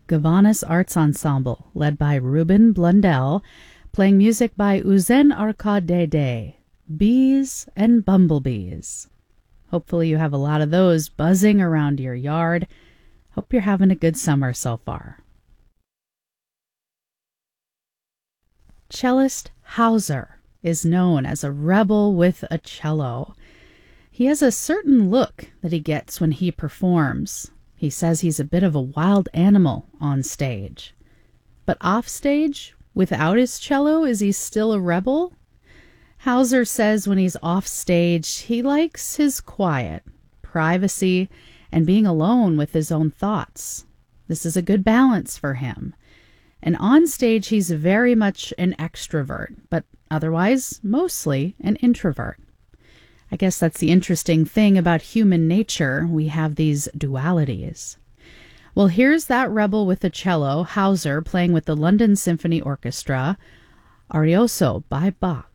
Gowanus Arts Ensemble, led by Ruben Blundell, playing music by Uzen Arkadede, Bees and Bumblebees. Hopefully you have a lot of those buzzing around your yard. Hope you're having a good summer so far. Cellist Hauser is known as a rebel with a cello. He has a certain look that he gets when he performs. He says he's a bit of a wild animal on stage. But off stage, without his cello, is he still a rebel? Hauser says when he's off stage, he likes his quiet, privacy, and being alone with his own thoughts. This is a good balance for him. And on stage, he's very much an extrovert, but otherwise, mostly an introvert. I guess that's the interesting thing about human nature. We have these dualities. Well, here's that rebel with the cello, Hauser, playing with the London Symphony Orchestra, Arioso by Bach.